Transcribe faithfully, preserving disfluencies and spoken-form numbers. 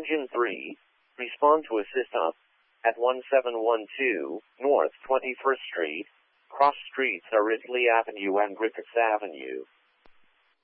Engine three, respond to assist up at one seven one two North twenty-first Street, cross streets are Ridley Avenue and Griffiths Avenue.